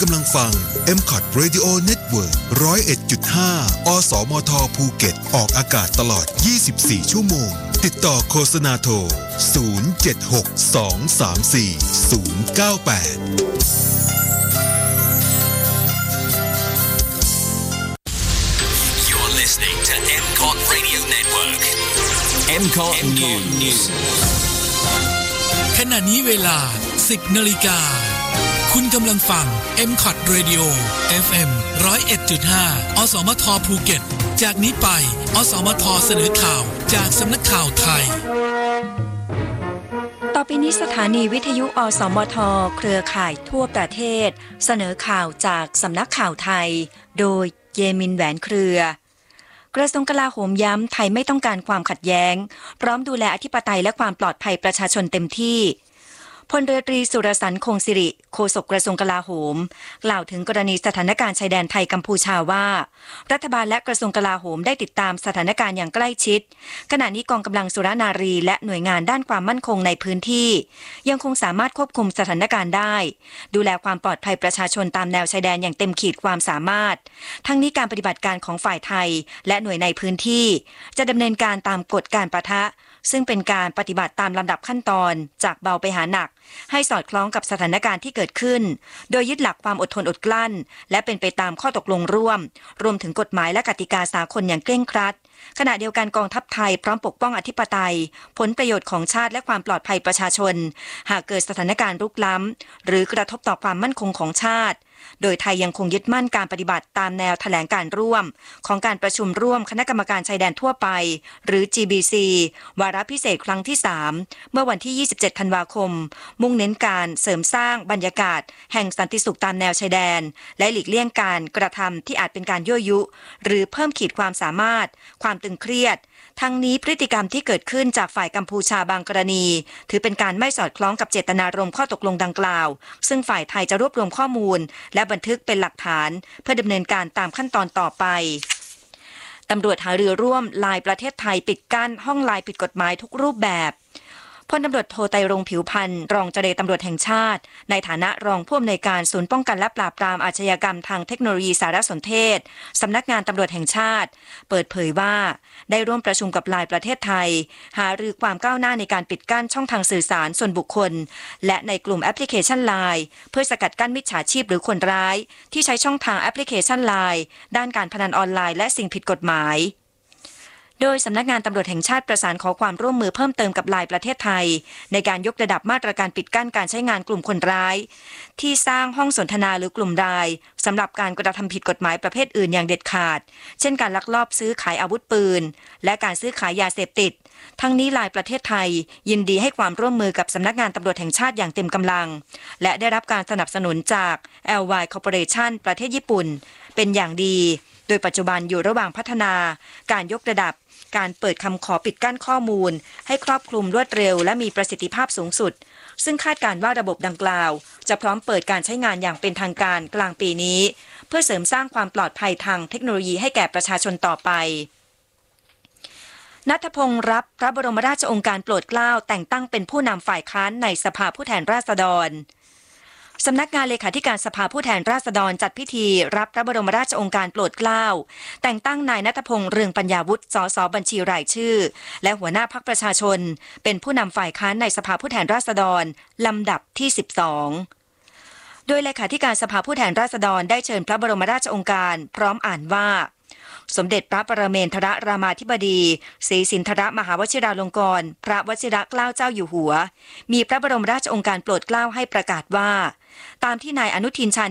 กำลังฟัง MCOT Radio Network 101.5 อสมทภูเก็ตออกอากาศตลอด24ชั่วโมงติดต่อโฆษณาโทร You're listening to MCOT Radio Network. MCOT News. ขณะนี้เวลา 10 นาฬิกาคุณกำลังฟัง MCOT Radio FM 101.5 อสมทภูเก็ตจากนี้ไปอสมทเสนอข่าวจากสำนักข่าวไทยต่อไปนี้สถานีวิทยุอสมทเครือข่ายทั่วประเทศเสนอข่าวจากสำนักข่าวไทยโดยเยมินแหวนเครือกระทรวงกลาโหมย้ำไทยไม่ต้องการความขัดแย้งพร้อมดูแลอธิปไตยและความปลอดภัยประชาชนเต็มที่พลเรือตรีสุรสันต์คงสิริโฆษกกระทรวงกลาโหมกล่าวถึงกรณีสถานการณ์ชายแดนไทยกัมพูชาว่ารัฐบาลและกระทรวงกลาโหมได้ติดตามสถานการณ์อย่างใกล้ชิดขณะนี้กองกำลังสุรนารีและหน่วยงานด้านความมั่นคงในพื้นที่ยังคงสามารถควบคุมสถานการณ์ได้ดูแลความปลอดภัยประชาชนตามแนวชายแดนอย่างเต็มขีดความสามารถทั้งนี้การปฏิบัติการของฝ่ายไทยและหน่วยในพื้นที่จะดำเนินการตามกฎการปะทะซึ่งเป็นการปฏิบัติตามลำดับขั้นตอนจากเบาไปหาหนักให้สอดคล้องกับสถานการณ์ที่เกิดขึ้นโดยยึดหลักความอดทนอดกลั้นและเป็นไปตามข้อตกลงร่วมรวมถึงกฎหมายและกติกาสากลอย่างเคร่งครัดขณะเดียวกันกองทัพไทยพร้อมปกป้องอธิปไตยผลประโยชน์ของชาติและความปลอดภัยประชาชนหากเกิดสถานการณ์รุกล้ำหรือกระทบต่อความมั่นคงของชาติโดยไทยยังคงยึดมั่นการปฏิบัติตามแนวแถลงการร่วมของการประชุมร่วมคณะกรรมการชายแดนทั่วไปหรือ GBC วาระพิเศษครั้งที่ 3 เมื่อวันที่ 27 ธันวาคมมุ่งเน้นการเสริมสร้างบรรยากาศแห่งสันติสุขตามแนวชายแดนและหลีกเลี่ยงการกระทำที่อาจเป็นการยั่วยุหรือเพิ่มขีดความสามารถความตึงเครียดทั้งนี้พฤติกรรมที่เกิดขึ้นจากฝ่ายกัมพูชาบางกรณีถือเป็นการไม่สอดคล้องกับเจตนารมณ์ข้อตกลงดังกล่าวซึ่งฝ่ายไทยจะรวบรวมข้อมูลและบันทึกเป็นหลักฐานเพื่อดำเนินการตามขั้นตอนต่อไปตำรวจหารือร่วมไลน์ประเทศไทยปิดกั้นห้องไลน์ผิดกฎหมายทุกรูปแบบพลตำรวจโทไตรรงค์ผิวพรรณรองเจรตำรวจแห่งชาติในฐานะรองผู้อำนวยการศูนย์ป้องกันและปราบปรามอาชญากรรมทางเทคโนโลยีสารสนเทศสำนักงานตำรวจแห่งชาติเปิดเผยว่าได้ร่วมประชุมกับไลน์ประเทศไทยหารือความก้าวหน้าในการปิดกั้นช่องทางสื่อสารส่วนบุคคลและในกลุ่มแอปพลิเคชันไลน์เพื่อสกัดกั้นมิจฉาชีพหรือคนร้ายที่ใช้ช่องทางแอปพลิเคชันไลน์ด้านการพนันออนไลน์และสิ่งผิดกฎหมายโดยสำนักงานตำรวจแห่งชาติประสานขอความร่วมมือเพิ่มเติมกับไลน์ประเทศไทยในการยกระดับมาตรการปิดกั้นการใช้งานกลุ่มคนร้ายที่สร้างห้องสนทนาหรือกลุ่มไลน์สำหรับการกระทำผิดกฎหมายประเภทอื่นอย่างเด็ดขาดเช่นการลักลอบซื้อขายอาวุธปืนและการซื้อขายยาเสพติดทั้งนี้ไลน์ประเทศไทยยินดีให้ความร่วมมือกับสำนักงานตำรวจแห่งชาติอย่างเต็มกำลังและได้รับการสนับสนุนจาก LY Corporation ประเทศญี่ปุ่นเป็นอย่างดีโดยปัจจุบันอยู่ระหว่างพัฒนาการยกระดับการเปิดคำขอปิดกั้นข้อมูลให้ครอบคลุมรวดเร็วและมีประสิทธิภาพสูงสุดซึ่งคาดการณ์ว่าระบบดังกล่าวจะพร้อมเปิดการใช้งานอย่างเป็นทางการกลางปีนี้เพื่อเสริมสร้างความปลอดภัยทางเทคโนโลยีให้แก่ประชาชนต่อไปณัฐพงษ์รับพระบรมราชโองการโปรดเกล้าแต่งตั้งเป็นผู้นำฝ่ายค้านในสภาผู้แทนราษฎรสำนักงานเลขาธิการสภาผู้แทนราษฎรจัดพิธีรับพระบรมราชโองการโปรดเกล้าแต่งตั้งนายณัฐพงษ์เรืองปัญญาวุฒิสสบัญชีรายชื่อและหัวหน้าพรรคประชาชนเป็นผู้นำฝ่ายค้านในสภาผู้แทนราษฎรลำดับที่12โดยเลขาธิการสภาผู้แทนราษฎรได้เชิญพระบรมราชโองการพร้อมอ่านว่าสมเด็จพระปรเมนทรรามาธิบดีศรีสินธรมหาวชิราลงกรณ์พระวชิรเกล้าเจ้าอยู่หัวมีพระบรมราชโองการโปรดเกล้าให้ประกาศว่าตามที่นายอนุทินชาญ